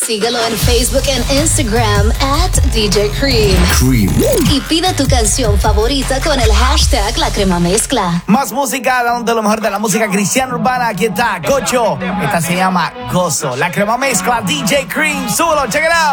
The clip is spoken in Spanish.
Síguelo en Facebook e Instagram @DJ Cream. Y pide tu canción favorita con el hashtag La Crema Mezcla. Más música, de lo mejor de la música cristiana urbana. Aquí está Gocho. Esta se llama Gozo. La Crema Mezcla, DJ Cream. Súbelo, check it out.